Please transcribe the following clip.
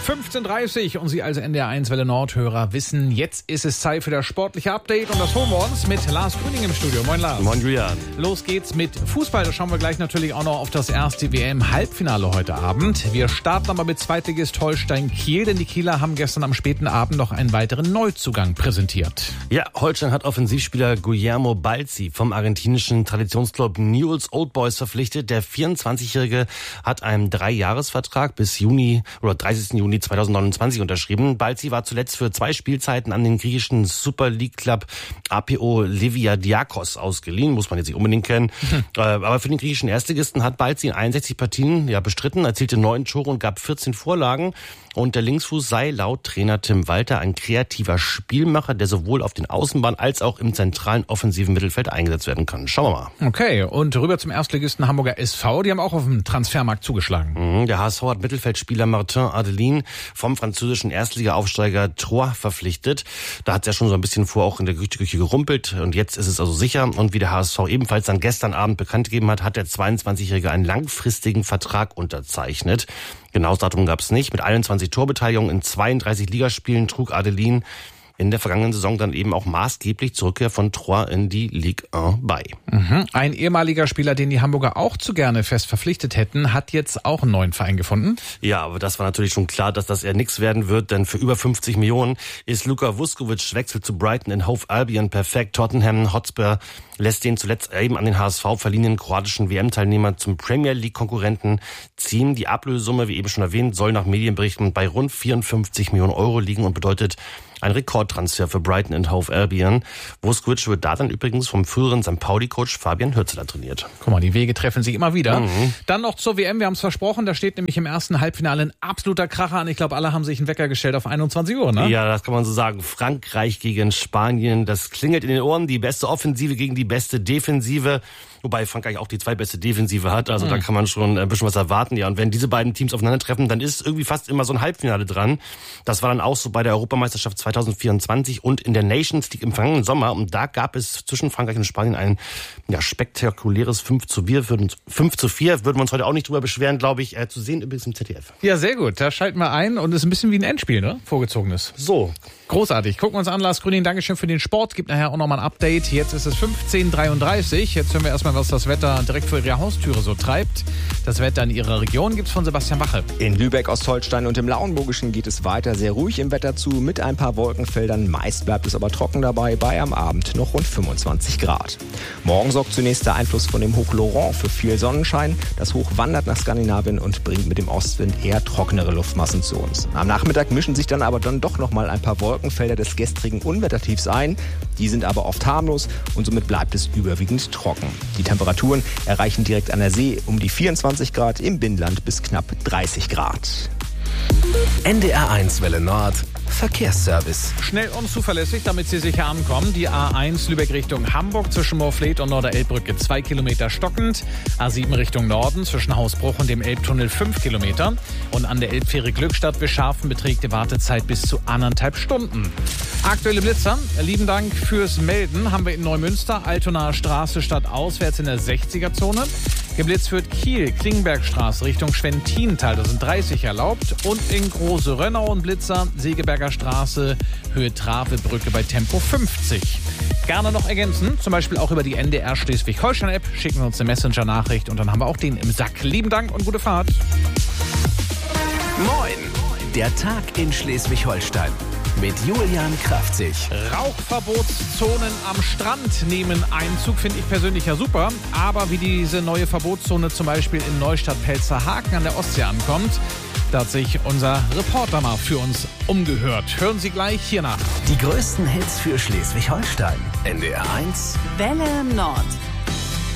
15:30 Uhr und Sie als NDR1 Welle Nordhörer wissen, jetzt ist es Zeit für das sportliche Update und das holen wir uns mit Lars Grüning im Studio. Moin Lars. Moin Julian. Los geht's mit Fußball. Da schauen wir gleich natürlich auch noch auf das erste WM-Halbfinale heute Abend. Wir starten aber mit Zweitligist Holstein Kiel, denn die Kieler haben gestern am späten Abend noch einen weiteren Neuzugang präsentiert. Ja, Holstein hat Offensivspieler Guillermo Balzi vom argentinischen Traditionsclub Newell's Old Boys verpflichtet. Der 24-Jährige hat einen 3-Jahres-Vertrag bis Juni oder 30. Juni 2029 unterschrieben. Balzi war zuletzt für 2 Spielzeiten an den griechischen Super League Club APO Leviadiakos ausgeliehen. Muss man jetzt nicht unbedingt kennen. Aber für den griechischen Erstligisten hat Balzi in 61 Partien bestritten, erzielte 9 Tore und gab 14 Vorlagen. Und der Linksfuß sei laut Trainer Tim Walter ein kreativer Spielmacher, der sowohl auf den Außenbahnen als auch im zentralen offensiven Mittelfeld eingesetzt werden kann. Schauen wir mal. Okay, und rüber zum Erstligisten Hamburger SV. Die haben auch auf dem Transfermarkt zugeschlagen. Der HSV hat Mittelfeldspieler Martin Adelin vom französischen Erstliga-Aufsteiger Troyes verpflichtet. Da hat es ja schon so ein bisschen vor auch in der Gerüchteküche gerumpelt. Und jetzt ist es also sicher. Und wie der HSV ebenfalls dann gestern Abend bekannt gegeben hat, hat der 22-Jährige einen langfristigen Vertrag unterzeichnet. Genaues Datum gab es nicht. Mit 21 Torbeteiligungen in 32 Ligaspielen trug Adelin in der vergangenen Saison dann eben auch maßgeblich zur Rückkehr von Troyes in die Ligue 1 bei. Ein ehemaliger Spieler, den die Hamburger auch zu gerne fest verpflichtet hätten, hat jetzt auch einen neuen Verein gefunden. Ja, aber das war natürlich schon klar, dass das eher nichts werden wird, denn für über 50 Millionen ist Luka Vuskovic wechselt zu Brighton and Hove Albion perfekt. Tottenham Hotspur lässt den zuletzt eben an den HSV verliehenen kroatischen WM-Teilnehmer zum Premier League-Konkurrenten ziehen. Die Ablösesumme, wie eben schon erwähnt, soll nach Medienberichten bei rund 54 Millionen Euro liegen und bedeutet ein Rekordtransfer für Brighton and Hove Albion. Vuskovic wird da dann übrigens vom früheren St. Pauli-Coach Fabian Hürzeler trainiert. Guck mal, die Wege treffen sich immer wieder. Dann noch zur WM, wir haben es versprochen, da steht nämlich im ersten Halbfinale ein absoluter Kracher an. Ich glaube, alle haben sich einen Wecker gestellt auf 21 Uhr, ne? Ja, das kann man so sagen. Frankreich gegen Spanien, das klingelt in den Ohren. Die beste Offensive gegen die beste Defensive. Wobei Frankreich auch die 2 beste Defensive hat. Also da kann man schon ein bisschen was erwarten. Ja, und wenn diese beiden Teams aufeinandertreffen, dann ist irgendwie fast immer so ein Halbfinale dran. Das war dann auch so bei der Europameisterschaft 2024 und in der Nations League im vergangenen Sommer. Und da gab es zwischen Frankreich und Spanien ein spektakuläres 5:4. Würden wir uns heute auch nicht drüber beschweren, glaube ich. Zu sehen übrigens im ZDF. Ja, sehr gut. Da schalten wir ein und es ist ein bisschen wie ein Endspiel, ne? Vorgezogenes. So. Großartig. Gucken wir uns an, Lars Grüning. Dankeschön für den Sport. Gibt nachher auch nochmal ein Update. Jetzt ist es 15:33 Uhr. Jetzt hören wir erstmal, was das Wetter direkt vor Ihrer Haustüre so treibt. Das Wetter in Ihrer Region gibt's von Sebastian Wache. In Lübeck, Ostholstein und im Lauenburgischen geht es weiter sehr ruhig im Wetter zu, mit ein paar Wolkenfeldern. Meist bleibt es aber trocken dabei, bei am Abend noch rund 25 Grad. Morgen sorgt zunächst der Einfluss von dem Hoch Laurent für viel Sonnenschein. Das Hoch wandert nach Skandinavien und bringt mit dem Ostwind eher trockenere Luftmassen zu uns. Am Nachmittag mischen sich dann aber doch nochmal ein paar Wolkenfelder des gestrigen Unwettertiefs ein. Die sind aber oft harmlos und somit bleibt es überwiegend trocken. Die Temperaturen erreichen direkt an der See um die 24 Grad, im Binnenland bis knapp 30 Grad. NDR1 Welle Nord Verkehrsservice. Schnell und zuverlässig, damit Sie sicher ankommen. Die A1 Lübeck Richtung Hamburg zwischen Moorfleet und Norderelbbrücke 2 Kilometer stockend. A7 Richtung Norden zwischen Hausbruch und dem Elbtunnel 5 Kilometer. Und an der Elbfähre Glückstadt bis Scharfen beträgt die Wartezeit bis zu 1,5 Stunden. Aktuelle Blitzer, lieben Dank fürs Melden. Haben wir in Neumünster, Altonaer Straße stadtauswärts in der 60er-Zone. Geblitzt wird Kiel, Klingenbergstraße Richtung Schwentintal, da sind 30 erlaubt. Und in Große Rönnau und Blitzer, Segeberger Straße, Höhe Travebrücke bei Tempo 50. Gerne noch ergänzen, zum Beispiel auch über die NDR Schleswig-Holstein-App. Schicken wir uns eine Messenger-Nachricht und dann haben wir auch den im Sack. Lieben Dank und gute Fahrt. Moin, der Tag in Schleswig-Holstein. Mit Julian Kraftzig. Rauchverbotszonen am Strand nehmen Einzug, finde ich persönlich ja super. Aber wie diese neue Verbotszone zum Beispiel in Neustadt-Pelzerhaken an der Ostsee ankommt, da hat sich unser Reporter mal für uns umgehört. Hören Sie gleich hier nach. Die größten Hits für Schleswig-Holstein. NDR1 Welle Nord.